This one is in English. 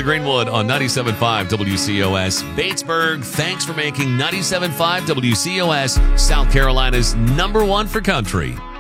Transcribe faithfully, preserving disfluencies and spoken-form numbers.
Kelly Greenwood on ninety-seven point five W C O S. Batesburg, thanks for making ninety-seven point five W C O S South Carolina's number one for country.